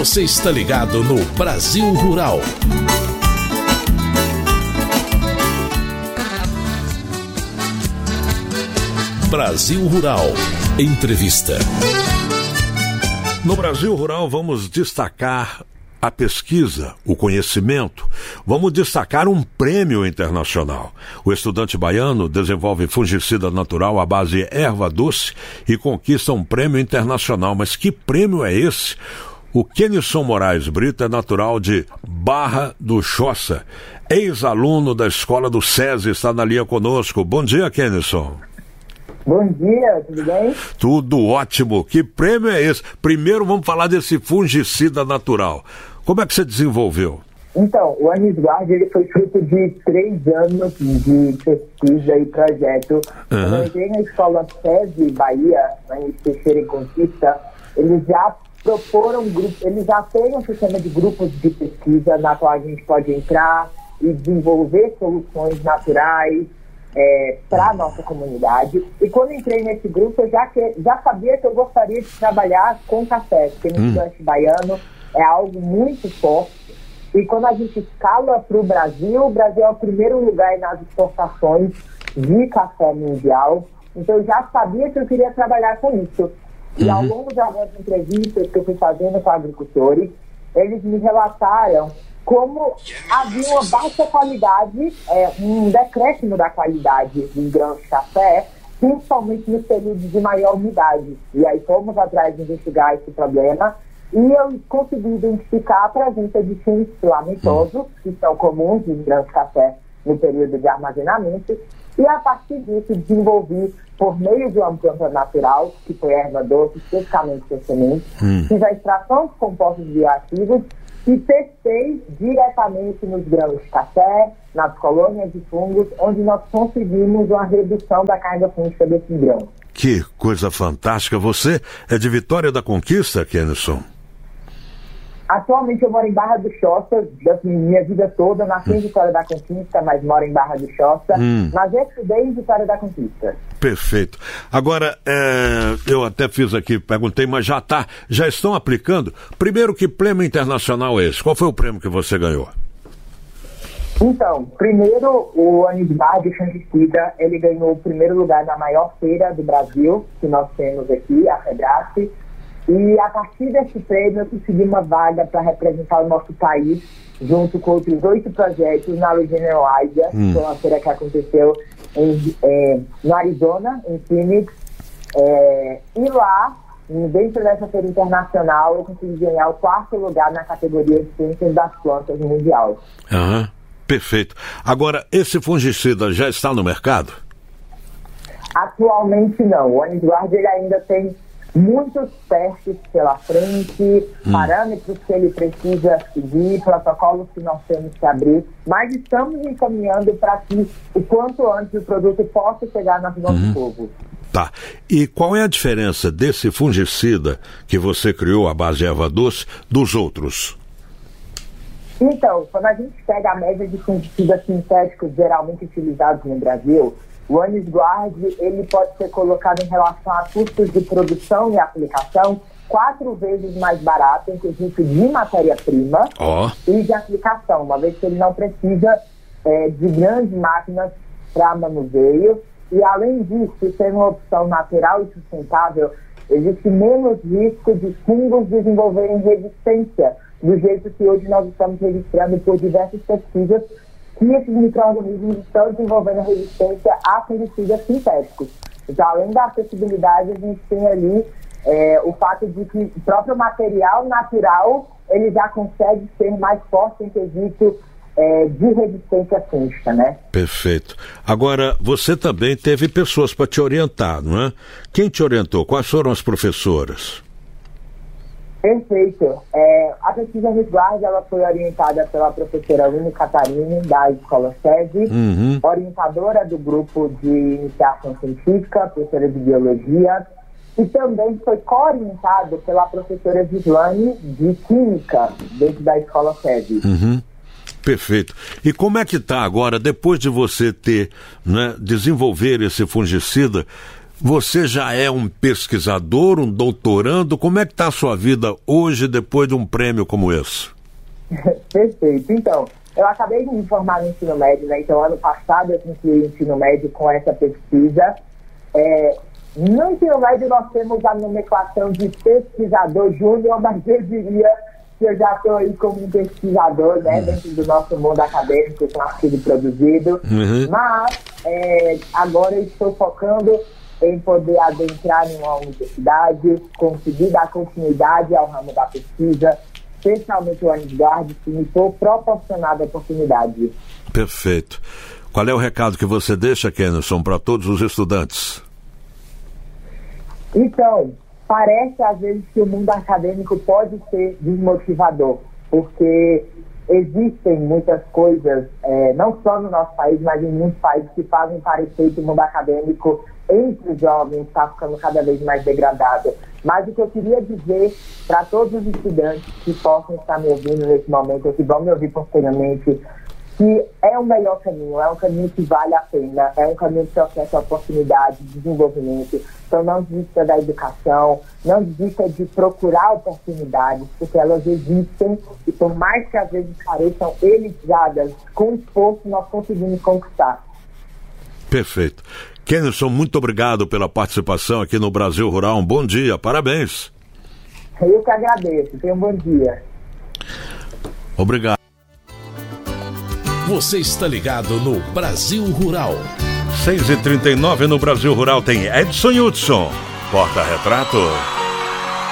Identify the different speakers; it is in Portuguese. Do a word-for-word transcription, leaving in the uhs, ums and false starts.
Speaker 1: Você está ligado no Brasil Rural. Brasil Rural. Entrevista.
Speaker 2: No Brasil Rural vamos destacar a pesquisa, o conhecimento. Vamos destacar um prêmio internacional. O estudante baiano desenvolve fungicida natural à base erva doce e conquista um prêmio internacional. Mas que prêmio é esse? O Kenison Moraes Brito é natural de Barra do Choça, ex-aluno da escola do SESI, está na linha conosco. Bom dia, Kenison.
Speaker 3: Bom dia, tudo bem?
Speaker 2: Tudo ótimo. Que prêmio é esse? Primeiro vamos falar desse fungicida natural. Como é que você desenvolveu?
Speaker 3: Então, o Anisguard, ele foi fruto de três anos de pesquisa e projeto. Uhum. Quando eu entrei na escola SESI Bahia, na Teixeira e Conquista, eles já proporam um grupo, eles já têm um sistema de grupos de pesquisa na qual a gente pode entrar e desenvolver soluções naturais É, para a nossa comunidade. E quando entrei nesse grupo, eu já, que, já sabia que eu gostaria de trabalhar com café, porque no estudante hum. baiano é algo muito forte. E quando a gente escala para o Brasil, o Brasil é o primeiro lugar nas exportações de café mundial. Então eu já sabia que eu queria trabalhar com isso. E uhum. ao longo de algumas entrevistas que eu fui fazendo com agricultores, eles me relataram como havia uma baixa qualidade, é, um decréscimo da qualidade dos grãos de café, principalmente nos períodos de maior umidade. E aí fomos atrás de investigar esse problema e eu consegui identificar a presença de fungos filamentosos, que são comuns nos grãos de café no período de armazenamento, e a partir disso desenvolvi, por meio de uma planta natural, que foi a erva doce, especificamente por semente, hum. fiz a extração de compostos bioativos e testei diretamente nos grãos de café, nas colônias de fungos, onde nós conseguimos uma redução da carga fúngica desses grãos.
Speaker 2: Que coisa fantástica! Você é de Vitória da Conquista, Kenison?
Speaker 3: Atualmente eu moro em Barra do Choça, da minha vida toda, nasci hum. em Vitória da Conquista, mas moro em Barra do Choça, hum. mas eu estudei em Vitória da Conquista.
Speaker 2: Perfeito. Agora, é, eu até fiz aqui, perguntei, mas já tá, já estão aplicando? Primeiro, que prêmio internacional é esse? Qual foi o prêmio que você ganhou?
Speaker 3: Então, primeiro, o Anisguard fungicida, ele ganhou o primeiro lugar na maior feira do Brasil, que nós temos aqui, a FEBRASE. E a partir desse prêmio eu consegui uma vaga para representar o nosso país, junto com outros oito projetos na Louisiana Oasia, hum. que foi uma feira que aconteceu em, é, no Arizona, em Phoenix. É, e lá, dentro dessa feira internacional, eu consegui ganhar o quarto lugar na categoria de ciências das plantas mundial.
Speaker 2: Uhum. Perfeito. Agora, esse fungicida já está no mercado?
Speaker 3: Atualmente não. O Anisguard ele ainda tem muitos testes pela frente, hum. parâmetros que ele precisa seguir, protocolos que nós temos que abrir, mas estamos encaminhando para que o quanto antes o produto possa chegar nas mãos do povo.
Speaker 2: Tá. E qual é a diferença desse fungicida que você criou à base de erva doce dos outros?
Speaker 3: Então, quando a gente pega a média de fungicidas sintéticos geralmente utilizados no Brasil, o Anisguard, ele pode ser colocado em relação a custos de produção e aplicação quatro vezes mais barato, inclusive de matéria-prima oh. e de aplicação, uma vez que ele não precisa é, de grandes máquinas para manuseio. E, além disso, ser uma opção natural e sustentável, existe menos risco de fungos desenvolverem resistência, do jeito que hoje nós estamos registrando por diversas pesquisas que esses micro-organismos estão desenvolvendo resistência a fungicidas sintéticos. Então, além da acessibilidade, a gente tem ali é, o fato de que o próprio material natural ele já consegue ser mais forte em quesito é, de resistência fúngica, né?
Speaker 2: Perfeito. Agora, você também teve pessoas para te orientar, não é? Quem te orientou? Quais foram as professoras?
Speaker 3: Perfeito. É, a pesquisa Anisguard, ela foi orientada pela professora Lune Catarine, da Escola SESI, uhum. orientadora do grupo de iniciação científica, professora de biologia, e também foi co-orientado pela professora Gislane de Química, dentro da Escola SESI.
Speaker 2: Uhum. Perfeito. E como é que está agora, depois de você ter, né, desenvolver esse fungicida, Você já é um pesquisador, um doutorando? Como é que está a sua vida hoje depois de um prêmio como esse?
Speaker 3: Perfeito. Então, eu acabei de me formar no ensino médio, né? Então, ano passado eu concluí o ensino médio com essa pesquisa. É, no ensino médio nós temos a nomenclação de pesquisador júnior, mas eu diria que eu já estou aí como um pesquisador, né? Uhum. Dentro do nosso mundo acadêmico, com artigo produzido. Uhum. Mas, é, agora eu estou focando em poder adentrar em uma universidade, conseguir dar continuidade ao ramo da pesquisa, especialmente o Anisguard, que me foi proporcionada a oportunidade.
Speaker 2: Perfeito. Qual é o recado que você deixa, Kenilson, para todos os estudantes?
Speaker 3: Então, parece às vezes que o mundo acadêmico pode ser desmotivador, porque existem muitas coisas, é, não só no nosso país, mas em muitos países, que fazem parecer que o mundo acadêmico entre os jovens está ficando cada vez mais degradado. Mas o que eu queria dizer para todos os estudantes que possam estar me ouvindo nesse momento, ou que vão me ouvir posteriormente, que é o melhor caminho, é um caminho que vale a pena, é um caminho que oferece oportunidade de desenvolvimento. Então não desista da educação, não desista de procurar oportunidades, porque elas existem e por mais que às vezes pareçam elitizadas, com esforço nós conseguimos conquistar.
Speaker 2: Perfeito. Kenilson, muito obrigado pela participação aqui no Brasil Rural. Um bom dia, parabéns.
Speaker 3: Eu que agradeço, tenha um bom dia.
Speaker 2: Obrigado.
Speaker 1: Você está ligado no Brasil Rural.
Speaker 2: seis e trinta e nove no Brasil Rural tem Edson Hudson. Porta-retrato.